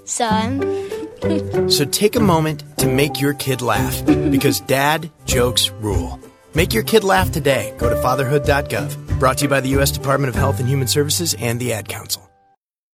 son. So take a moment to make your kid laugh, because dad jokes rule. Make your kid laugh today. Go to fatherhood.gov. Brought to you by the U.S. Department of Health and Human Services and the Ad Council.